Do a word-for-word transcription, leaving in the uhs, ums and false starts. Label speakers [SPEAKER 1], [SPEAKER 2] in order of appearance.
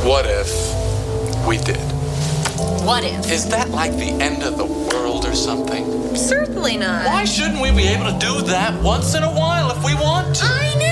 [SPEAKER 1] What if we did?
[SPEAKER 2] What if?
[SPEAKER 1] Is that like the end of the world or something?
[SPEAKER 2] Certainly not.
[SPEAKER 1] Why shouldn't we be able to do that once in a while if we want to?
[SPEAKER 2] I